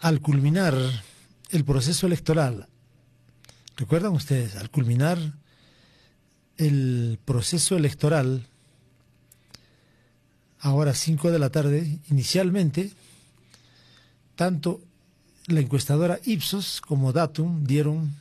al culminar el proceso electoral, ¿recuerdan ustedes? Al culminar el proceso electoral, ahora 5 de la tarde, inicialmente, tanto la encuestadora Ipsos como Datum dieron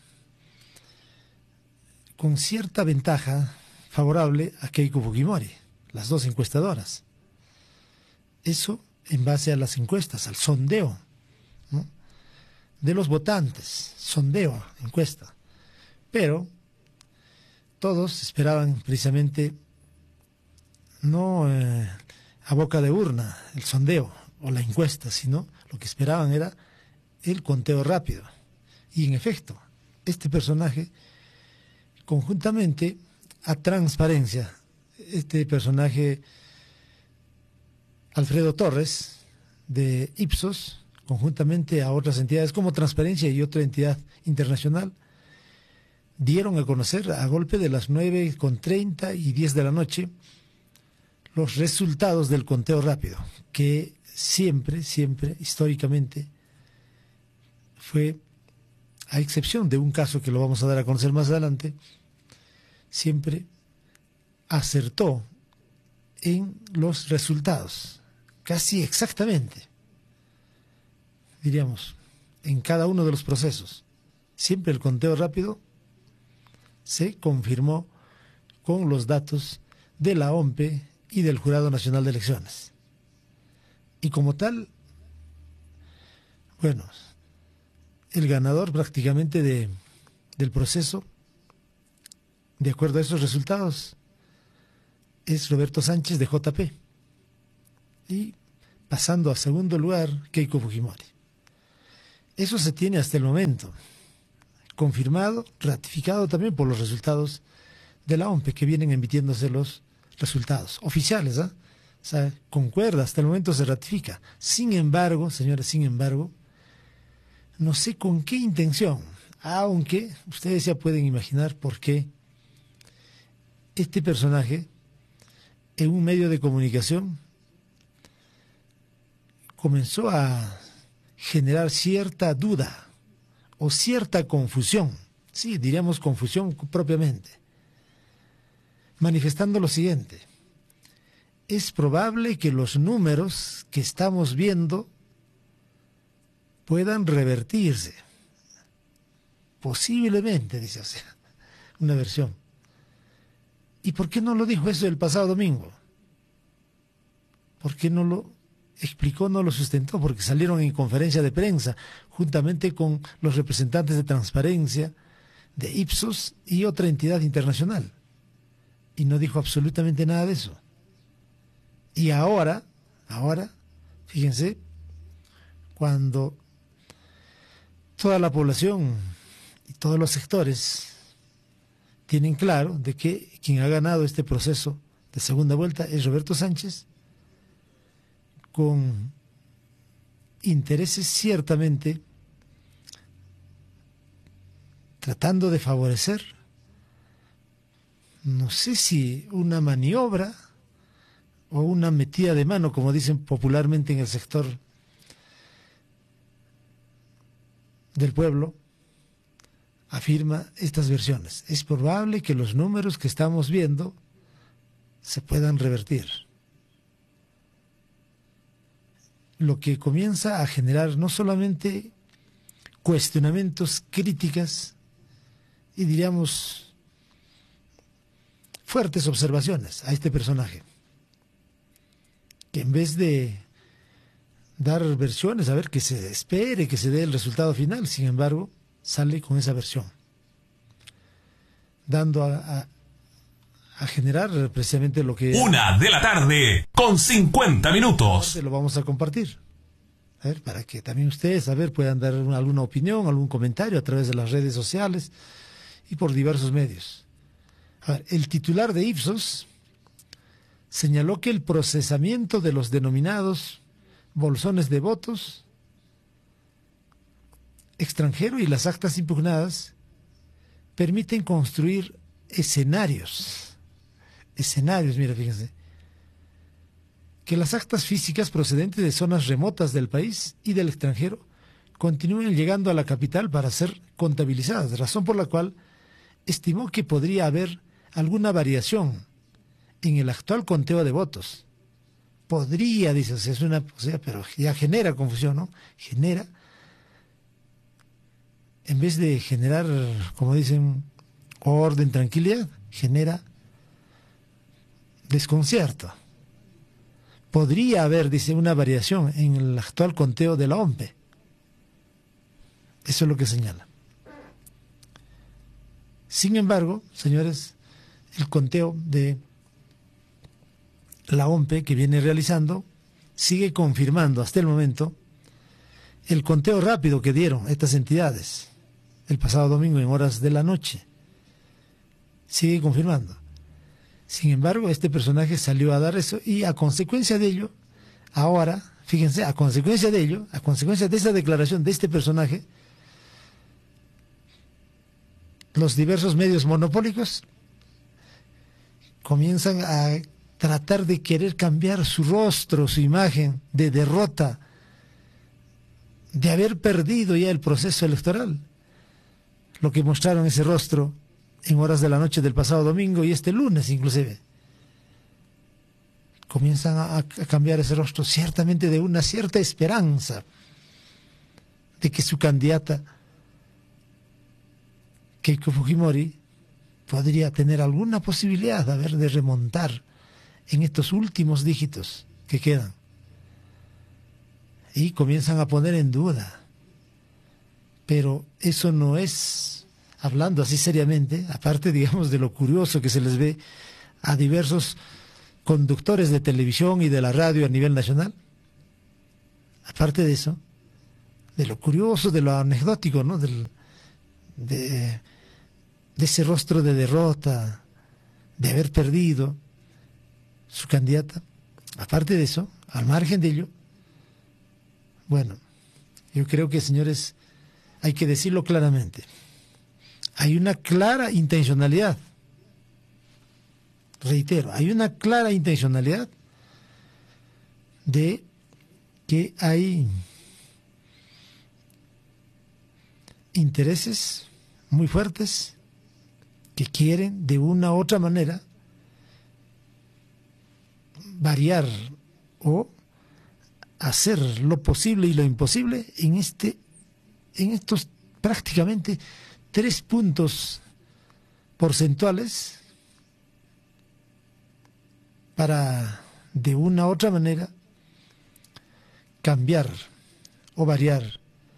con cierta ventaja favorable a Keiko Fujimori, las dos encuestadoras. Eso en base a las encuestas, al sondeo, ¿no?, de los votantes, sondeo, encuesta. Pero todos esperaban precisamente no a boca de urna el sondeo o la encuesta, sino lo que esperaban era el conteo rápido. Y en efecto, este personaje, conjuntamente a Transparencia, este personaje Alfredo Torres de Ipsos, conjuntamente a otras entidades como Transparencia y otra entidad internacional, dieron a conocer a golpe de las 9:30 y 10 de la noche los resultados del conteo rápido, que siempre, históricamente, fue, a excepción de un caso que lo vamos a dar a conocer más adelante, siempre acertó en los resultados, casi exactamente, diríamos, en cada uno de los procesos. Siempre el conteo rápido se confirmó con los datos de la OMPE y del Jurado Nacional de Elecciones. Y como tal, bueno, el ganador prácticamente del proceso, de acuerdo a esos resultados, es Roberto Sánchez de JP. Y pasando a segundo lugar, Keiko Fujimori. Eso se tiene hasta el momento, confirmado, ratificado también por los resultados de la OMPE, que vienen emitiéndose los resultados oficiales, ¿eh? O sea, concuerda, hasta el momento se ratifica. Sin embargo, señores, no sé con qué intención, aunque ustedes ya pueden imaginar por qué este personaje, en un medio de comunicación, comenzó a generar cierta duda o cierta confusión, sí, diríamos confusión propiamente, manifestando lo siguiente: es probable que los números que estamos viendo puedan revertirse, posiblemente, dice, o sea, una versión. ¿Y por qué no lo dijo eso el pasado domingo? ¿Por qué no lo explicó, no lo sustentó? Porque salieron en conferencia de prensa, juntamente con los representantes de Transparencia, de Ipsos y otra entidad internacional. Y no dijo absolutamente nada de eso. Y ahora, fíjense, cuando toda la población y todos los sectores tienen claro de que quien ha ganado este proceso de segunda vuelta es Roberto Sánchez, con intereses ciertamente tratando de favorecer, no sé si una maniobra o una metida de mano, como dicen popularmente en el sector del pueblo, afirma estas versiones. Es probable que los números que estamos viendo se puedan revertir. Lo que comienza a generar no solamente cuestionamientos, críticas y diríamos fuertes observaciones a este personaje, que en vez de dar versiones, a ver, que se espere, que se dé el resultado final, sin embargo, sale con esa versión, dando a generar precisamente lo que... 1:50 Lo vamos a compartir, a ver, para que también ustedes, a ver, puedan dar alguna opinión, algún comentario a través de las redes sociales y por diversos medios. A ver, el titular de Ipsos señaló que el procesamiento de los denominados bolsones de votos extranjero y las actas impugnadas permiten construir escenarios, mira, fíjense, que las actas físicas procedentes de zonas remotas del país y del extranjero continúen llegando a la capital para ser contabilizadas, razón por la cual estimó que podría haber alguna variación en el actual conteo de votos. Podría, dice, es una, pero ya genera confusión, ¿no? Genera, en vez de generar, como dicen, orden, tranquilidad, genera desconcierto. Podría haber, dice, una variación en el actual conteo de la OMPE. Eso es lo que señala. Sin embargo, señores, el conteo de la OMPE que viene realizando sigue confirmando hasta el momento el conteo rápido que dieron estas entidades el pasado domingo en horas de la noche. Sigue confirmando. Sin embargo, este personaje salió a dar eso y a consecuencia de ello, ahora, fíjense, a consecuencia de ello, a consecuencia de esa declaración de este personaje, los diversos medios monopólicos comienzan a tratar de querer cambiar su rostro, su imagen de derrota, de haber perdido ya el proceso electoral. Lo que mostraron ese rostro en horas de la noche del pasado domingo y este lunes inclusive. Comienzan a cambiar ese rostro ciertamente de una cierta esperanza de que su candidata Keiko Fujimori podría tener alguna posibilidad de remontar en estos últimos dígitos que quedan. Y comienzan a poner en duda. Pero eso no es, hablando así seriamente, aparte, digamos, de lo curioso que se les ve a diversos conductores de televisión y de la radio a nivel nacional, aparte de eso, de lo curioso, de lo anecdótico, ¿no? De ese rostro de derrota, de haber perdido su candidata, aparte de eso, al margen de ello, bueno, yo creo que, señores, hay que decirlo claramente, hay una clara intencionalidad, reitero, hay una clara intencionalidad de que hay intereses muy fuertes que quieren de una u otra manera variar o hacer lo posible y lo imposible en estos prácticamente 3 puntos porcentuales para de una u otra manera cambiar o variar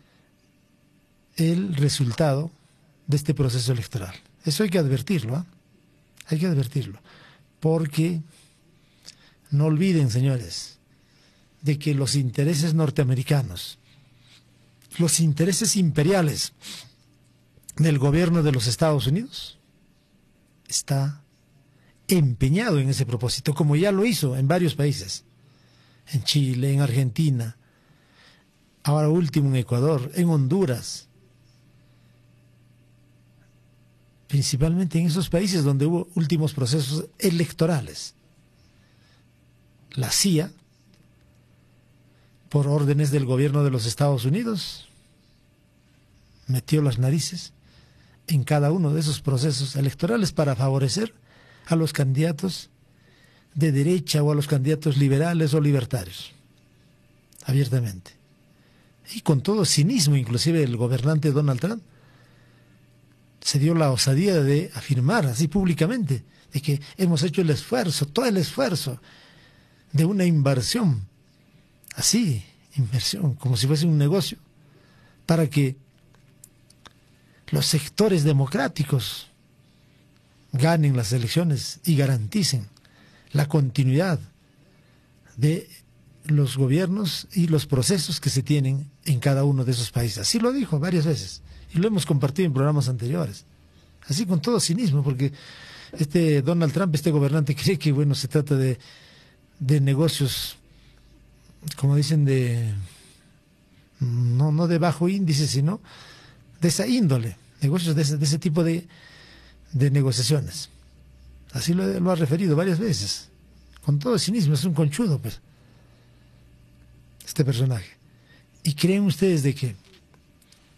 el resultado de este proceso electoral. Eso hay que advertirlo, ¿eh? Hay que advertirlo, porque no olviden, señores, de que los intereses norteamericanos, los intereses imperiales del gobierno de los Estados Unidos, está empeñado en ese propósito, como ya lo hizo en varios países, en Chile, en Argentina, ahora último en Ecuador, en Honduras, principalmente en esos países donde hubo últimos procesos electorales. La CIA, por órdenes del gobierno de los Estados Unidos, metió las narices en cada uno de esos procesos electorales para favorecer a los candidatos de derecha o a los candidatos liberales o libertarios, abiertamente. Y con todo cinismo, inclusive el gobernante Donald Trump se dio la osadía de afirmar así públicamente de que hemos hecho el esfuerzo, todo el esfuerzo de una inversión, así, inversión, como si fuese un negocio, para que los sectores democráticos ganen las elecciones y garanticen la continuidad de los gobiernos y los procesos que se tienen en cada uno de esos países. Así lo dijo varias veces y lo hemos compartido en programas anteriores. Así con todo cinismo, porque este Donald Trump, este gobernante, cree que, bueno, se trata de negocios, como dicen, no de bajo índice, sino de esa índole, negocios de ese tipo de negociaciones. Así lo ha referido varias veces, con todo cinismo. Es un conchudo, pues, este personaje. ¿Y creen ustedes de que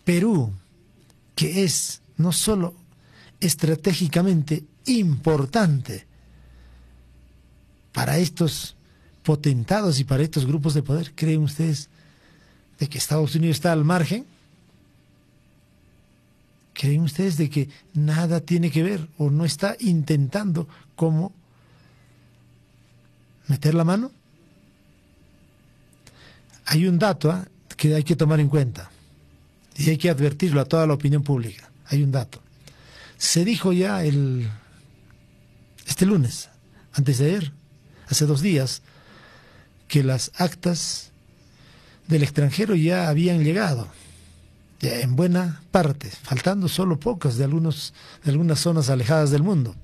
Perú, que es no solo estratégicamente importante para estos potentados y para estos grupos de poder, ¿creen ustedes de que Estados Unidos está al margen? ¿Creen ustedes de que nada tiene que ver o no está intentando cómo meter la mano? Hay un dato que hay que tomar en cuenta y hay que advertirlo a toda la opinión pública. Hay un dato. Se dijo ya este lunes, antes de ayer, hace 2 días, que las actas del extranjero ya habían llegado, ya en buena parte, faltando solo pocas de algunas zonas alejadas del mundo.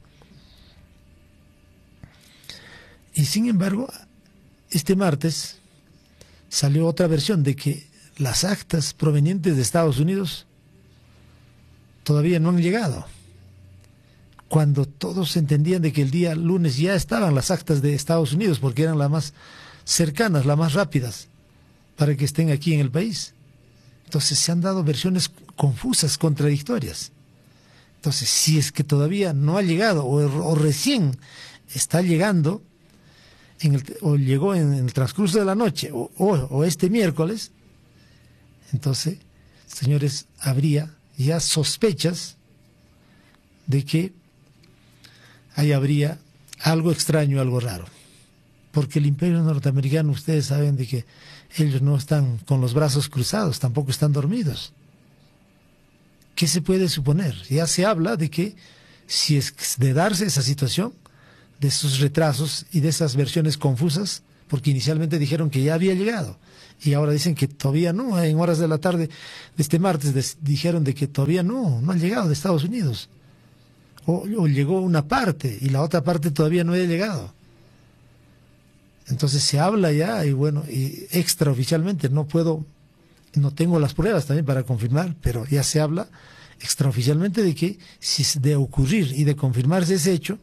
Y sin embargo, este martes salió otra versión de que las actas provenientes de Estados Unidos todavía no han llegado, cuando todos entendían de que el día lunes ya estaban las actas de Estados Unidos, porque eran las más cercanas, las más rápidas, para que estén aquí en el país. Entonces se han dado versiones confusas, contradictorias. Entonces, si es que todavía no ha llegado o recién está llegando, o llegó en el transcurso de la noche o este miércoles, entonces, señores, habría ya sospechas de que ahí habría algo extraño, algo raro. Porque el imperio norteamericano, ustedes saben de que ellos no están con los brazos cruzados, tampoco están dormidos. ¿Qué se puede suponer? Ya se habla de que si es de darse esa situación, de esos retrasos y de esas versiones confusas, porque inicialmente dijeron que ya había llegado y ahora dicen que todavía no, en horas de la tarde de este martes dijeron de que todavía no han llegado de Estados Unidos, o llegó una parte y la otra parte todavía no había llegado. Entonces se habla ya, y bueno, y extraoficialmente no tengo las pruebas también para confirmar, pero ya se habla extraoficialmente de que si de ocurrir y de confirmarse ese hecho,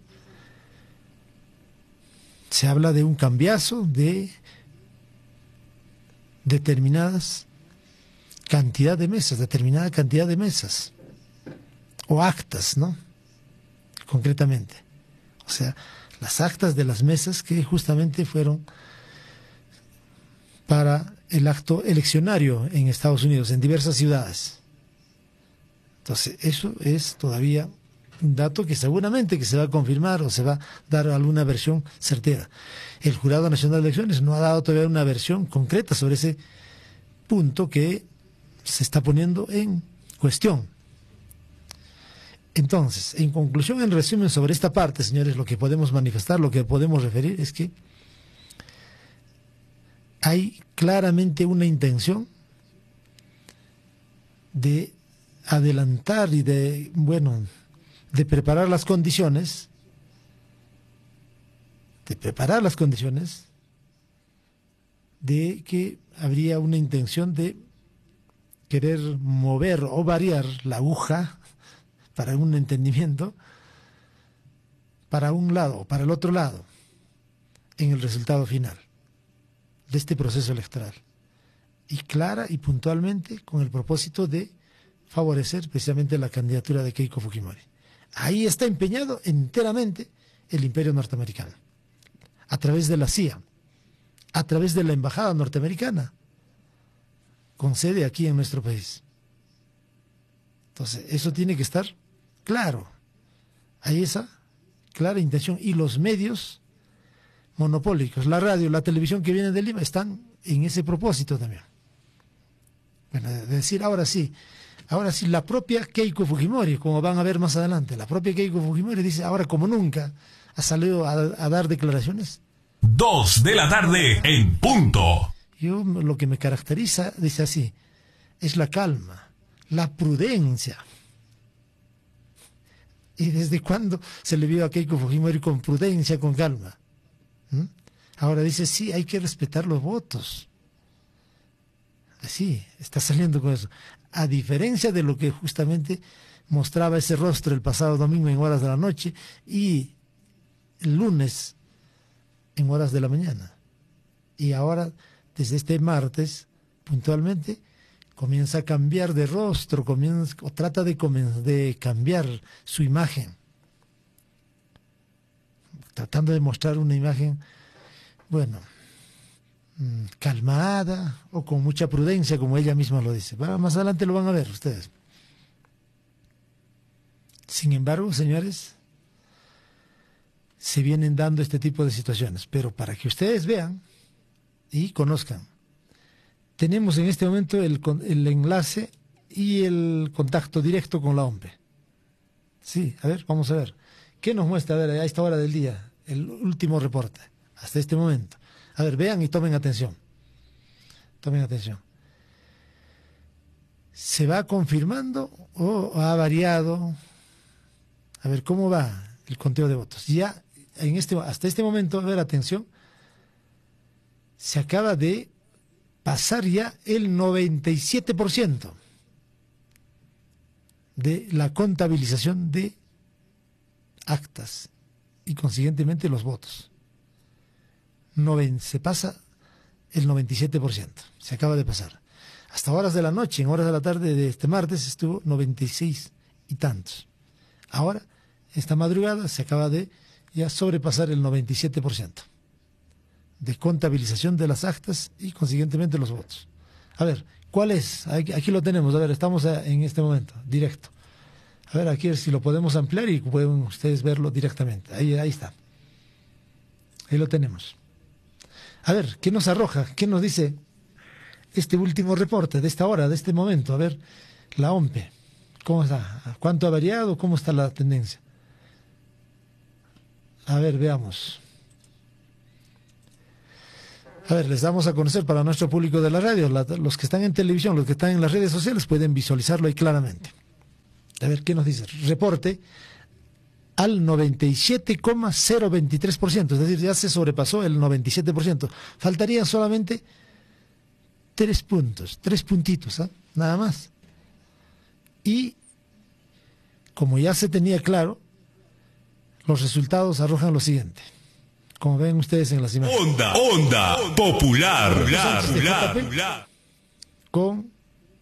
se habla de un cambiazo de determinada cantidad de mesas, o actas, ¿no? Concretamente. O sea, las actas de las mesas que justamente fueron para el acto eleccionario en Estados Unidos, en diversas ciudades. Entonces, eso es todavía un dato que seguramente que se va a confirmar o se va a dar alguna versión certera. El Jurado Nacional de Elecciones no ha dado todavía una versión concreta sobre ese punto que se está poniendo en cuestión. Entonces, en conclusión, en resumen sobre esta parte, señores, lo que podemos manifestar, lo que podemos referir es que hay claramente una intención de adelantar y de preparar las condiciones, de que habría una intención de querer mover o variar la aguja para un entendimiento para un lado o para el otro lado en el resultado final de este proceso electoral, y clara y puntualmente con el propósito de favorecer precisamente la candidatura de Keiko Fujimori. Ahí está empeñado enteramente el imperio norteamericano, a través de la CIA, a través de la embajada norteamericana, con sede aquí en nuestro país. Entonces, eso tiene que estar claro. Hay esa clara intención, y los medios monopólicos, la radio, la televisión que vienen de Lima, están en ese propósito también. Bueno, de decir ahora sí, la propia Keiko Fujimori, como van a ver más adelante, la propia Keiko Fujimori dice, ahora como nunca, ha salido a dar declaraciones. 2 de la tarde en punto. Yo lo que me caracteriza, dice así, es la calma, la prudencia. ¿Y desde cuándo se le vio a Keiko Fujimori con prudencia, con calma? Ahora dice, sí, hay que respetar los votos. Así, está saliendo con eso. A diferencia de lo que justamente mostraba ese rostro el pasado domingo en horas de la noche y el lunes en horas de la mañana. Y ahora, desde este martes, puntualmente, comienza a cambiar de rostro, o trata de cambiar su imagen, tratando de mostrar una imagen, bueno, calmada o con mucha prudencia, como ella misma lo dice. Más adelante lo van a ver ustedes. Sin embargo, señores, se vienen dando este tipo de situaciones, pero para que ustedes vean y conozcan, tenemos en este momento el enlace y el contacto directo con la OMPE. Sí, a ver, vamos a ver. ¿Qué nos muestra a ver a esta hora del día? El último reporte, hasta este momento. A ver, vean y tomen atención. Tomen atención. ¿Se va confirmando o ha variado? A ver, ¿cómo va el conteo de votos? Ya, hasta este momento, a ver, atención, se acaba de pasar ya el 97% de la contabilización de actas y consiguientemente los votos. Se pasa el 97%, se acaba de pasar. Hasta horas de la noche, en horas de la tarde de este martes, estuvo 96 y tantos. Ahora, esta madrugada, se acaba de ya sobrepasar el 97% de contabilización de las actas y consiguientemente los votos. A ver, ¿cuál es? Aquí lo tenemos, a ver, estamos en este momento, directo. A ver, aquí si lo podemos ampliar y pueden ustedes verlo directamente. Ahí está. Ahí lo tenemos. A ver, ¿qué nos arroja? ¿Qué nos dice este último reporte de esta hora, de este momento? A ver, la OMPE, ¿cómo está? ¿Cuánto ha variado? ¿Cómo está la tendencia? A ver, veamos. A ver, les damos a conocer para nuestro público de la radio, los que están en televisión, los que están en las redes sociales pueden visualizarlo ahí claramente. A ver, ¿qué nos dice? Reporte al 97,023%, es decir, ya se sobrepasó el 97%. Faltarían solamente 3 puntos, 3 puntitos, ¿eh? Nada más. Y como ya se tenía claro, los resultados arrojan lo siguiente. Como ven ustedes en las imágenes. Onda popular. Con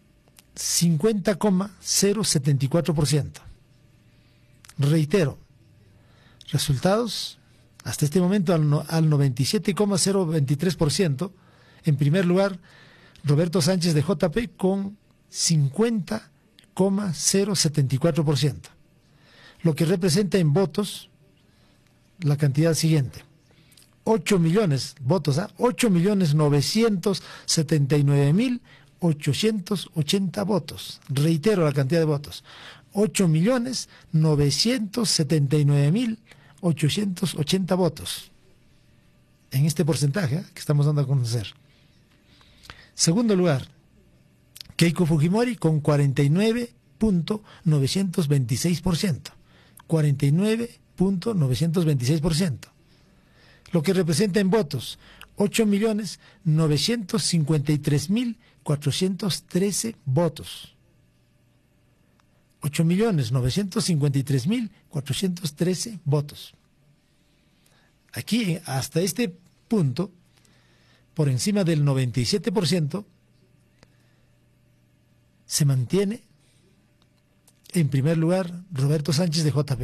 50,074%. Reitero, resultados hasta este momento al 97,023%. En primer lugar, Roberto Sánchez de JP con 50,074%. Lo que representa en votos la cantidad siguiente. 8 millones votos, 8.979.880 votos. Reitero la cantidad de votos. 8.979.880 votos. En este porcentaje que estamos dando a conocer. Segundo lugar, Keiko Fujimori con 49.926%. 49.926%. Lo que representa en votos 8.953.413 votos. 8.953.413 votos. Aquí, hasta este punto, por encima del 97%, se mantiene en primer lugar Roberto Sánchez de JP.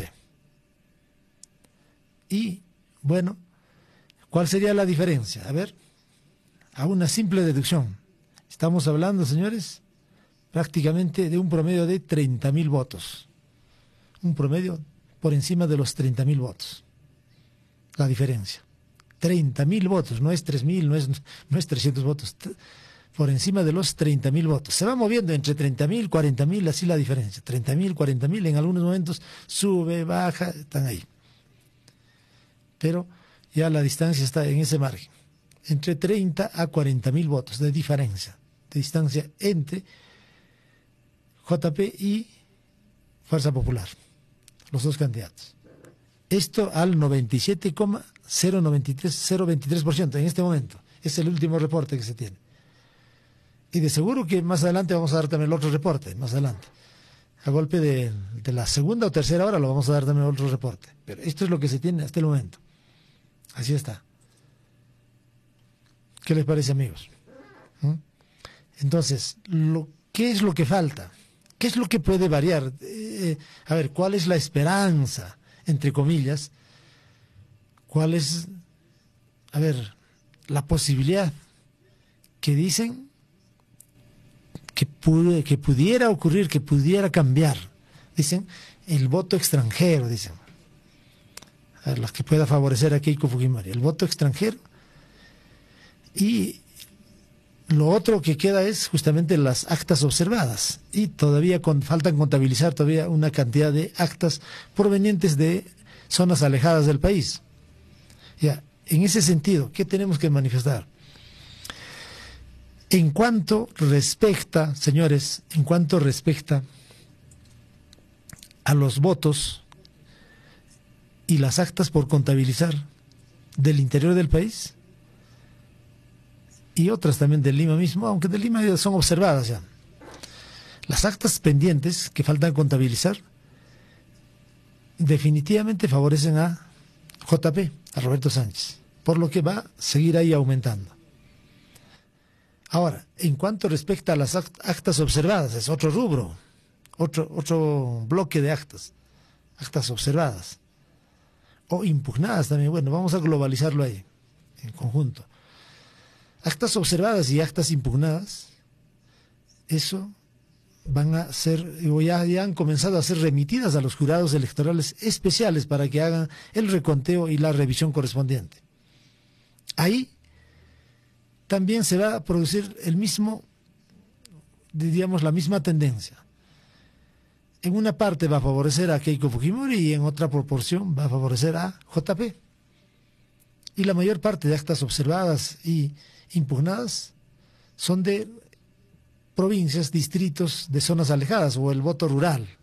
Y, bueno, ¿cuál sería la diferencia? A ver, a una simple deducción. Estamos hablando, señores, prácticamente de un promedio de 30.000 votos. Un promedio por encima de los 30.000 votos. La diferencia. 30.000 votos, no es 3.000, no es 300 votos. Por encima de los 30.000 votos. Se va moviendo entre 30.000, 40.000, así la diferencia. 30.000, 40.000, en algunos momentos sube, baja, están ahí. Pero ya la distancia está en ese margen. Entre 30 a 40.000 votos de diferencia, de distancia entre JP y Fuerza Popular, los dos candidatos. Esto al 97,023% en este momento. Es el último reporte que se tiene. Y de seguro que más adelante vamos a dar también el otro reporte, más adelante. A golpe de la segunda o tercera hora lo vamos a dar también otro reporte. Pero esto es lo que se tiene hasta el momento. Así está. ¿Qué les parece, amigos? Entonces, ¿qué es lo que falta? ¿Qué es lo que puede variar? A ver, ¿cuál es la esperanza, entre comillas? ¿Cuál es, a ver, la posibilidad que dicen que pudiera ocurrir, que pudiera cambiar? Dicen, el voto extranjero, dicen. A ver, las que pueda favorecer a Keiko Fujimori. El voto extranjero. Y lo otro que queda es justamente las actas observadas. Y todavía faltan contabilizar todavía una cantidad de actas provenientes de zonas alejadas del país. Ya, en ese sentido, ¿qué tenemos que manifestar? En cuanto respecta, señores, en cuanto respecta a los votos y las actas por contabilizar del interior del país y otras también de Lima mismo, aunque de Lima ya son observadas ya. Las actas pendientes que faltan contabilizar definitivamente favorecen a JP, a Roberto Sánchez, por lo que va a seguir ahí aumentando. Ahora, en cuanto respecta a las actas observadas, es otro rubro, otro bloque de actas observadas o impugnadas también. Bueno, vamos a globalizarlo ahí, en conjunto. Actas observadas y actas impugnadas, eso van a ser, o ya han comenzado a ser remitidas a los jurados electorales especiales para que hagan el reconteo y la revisión correspondiente. Ahí también se va a producir el mismo, diríamos, la misma tendencia. En una parte va a favorecer a Keiko Fujimori y en otra proporción va a favorecer a JP. Y la mayor parte de actas observadas y impugnadas son de provincias, distritos de zonas alejadas o el voto rural.